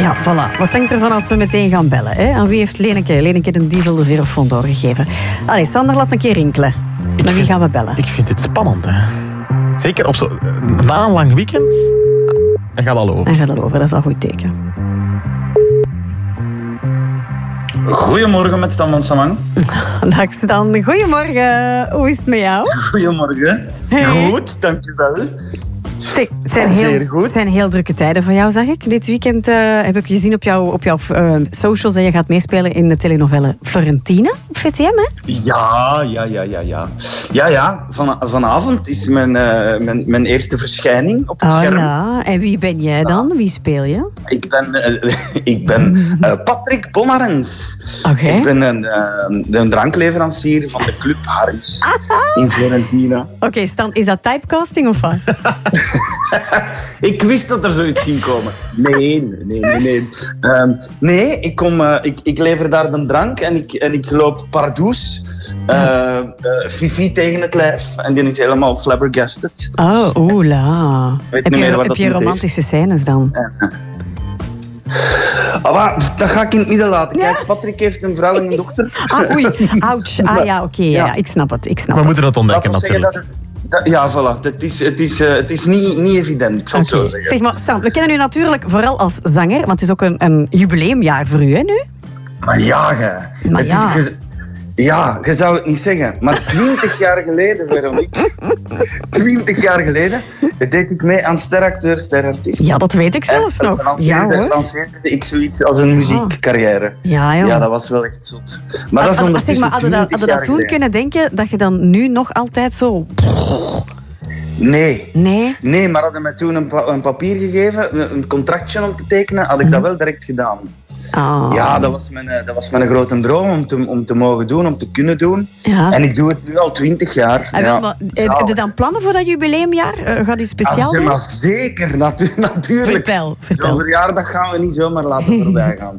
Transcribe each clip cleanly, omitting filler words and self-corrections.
Ja, voilà. Wat denkt ervan als we meteen gaan bellen? Hè? Aan wie heeft Leneke de dievel de veerfond doorgegeven? Allee, Sander, laat een keer rinkelen. Naar wie gaan we bellen? Ik vind dit spannend, hè. Zeker op na een lang weekend. En gaat al over. Dat is al een goed teken. Goedemorgen met Stan van Samang. Dag Stan, goedemorgen. Hoe is het met jou? Goedemorgen. Hey. Goed, dankjewel. Zeg, Zeer goed. Het zijn heel drukke tijden voor jou, zag ik. Dit weekend heb ik gezien op jouw socials dat je gaat meespelen in de telenovelle Florentine op VTM, hè? Ja. Vanavond is mijn eerste verschijning op het scherm. Ja. En wie ben jij dan? Wie speel je? Ik ben Patrick Pomarens. Oké. Ik ben een drankleverancier van de Club Harris in Florentine. Oké, Stan, is dat typecasting of wat? Ik wist dat er zoiets ging komen. Nee. Ik lever daar de drank en ik loop pardoes Fifi tegen het lijf. En die is helemaal flabbergasted. Oh, oela. Heb je dat romantische scènes dan? Dat ga ik in het midden laten. Kijk, Patrick heeft een vrouw en een dochter. Oei, ouch. Ja, oké. Ja, ik snap het. We moeten het ontdekken, natuurlijk. Ja, voilà. Het is niet evident, ik zal het zo zeggen. Zeg maar, Stan, we kennen u natuurlijk vooral als zanger, want het is ook een jubileumjaar voor u, hè, nu? Maar ja, je zou het niet zeggen. Maar 20 jaar geleden, Veronique, 20 jaar geleden deed ik mee aan Steracteur, Sterartiest. Ja, dat weet ik zelfs nog. Lanceerde ik zoiets als een muziekcarrière. Ja, dat was wel echt zot. Maar dat is ondertussen hadden we dat toen kunnen denken, dat je dan nu nog altijd zo... Nee, maar hadden mij toen een papier gegeven, een contractje om te tekenen, had ik dat wel direct gedaan. Oh. Ja, dat was mijn grote droom om te mogen doen, om te kunnen doen. Ja. En ik doe het nu al 20 jaar. Heb je dan plannen voor dat jubileumjaar? Gaat iets speciaal doen? Maar zeker, natuurlijk. Vertel. Zo'n verjaardag gaan we niet zomaar laten voorbij gaan.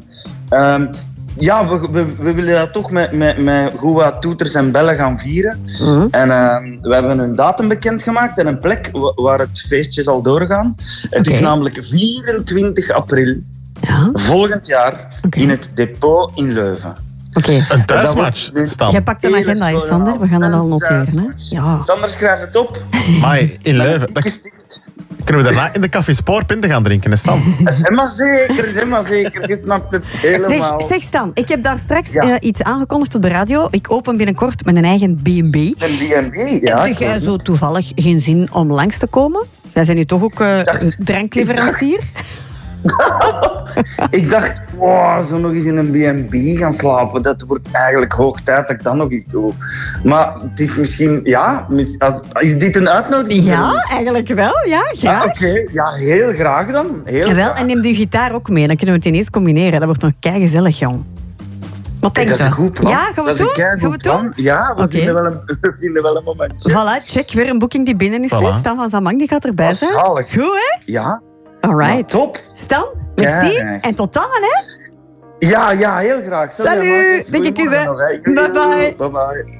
We willen dat toch met goed wat toeters en bellen gaan vieren. En we hebben een datum bekendgemaakt en een plek waar het feestje zal doorgaan. Het is namelijk 24 april. Ja? Volgend jaar in het depot in Leuven. Okay. Een thuismatch, Stan. Jij pakt een agenda, Sander. We gaan dat al noteren. Hè? Ja. Sander, schrijf het op. Maar in Leuven... Kunnen we daarna in de Café Spoorpinten gaan drinken, hè, Stan? Zeg maar zeker. Je snapt het helemaal. Zeg Stan, ik heb daar straks iets aangekondigd op de radio. Ik open binnenkort met een eigen B&B. Een B&B, ja. Heb jij zo toevallig geen zin om langs te komen? Wij zijn nu toch ook een drankleverancier? Ik dacht, zo nog eens in een B&B gaan slapen. Dat wordt eigenlijk hoog tijd dat ik dat nog eens doe. Maar het is misschien, is dit een uitnodiging? Ja, eigenlijk wel, ja, graag. Oké, ja, heel graag dan. En neem de gitaar ook mee, dan kunnen we het ineens combineren. Dat wordt nog keigezellig, jong. Wat denk je? Dat is een goed plan. Ja, gaan we het doen? Ja, we vinden wel een momentje. Voilà, check, weer een boeking die binnen is. Stan van Samang, die gaat erbij zijn. Zalig. Goed, hè? Ja. Alright. Top. Stan, merci. Ja. En tot dan, hè? Ja, heel graag. Salut. Dikke kussen. Bye-bye. Bye-bye.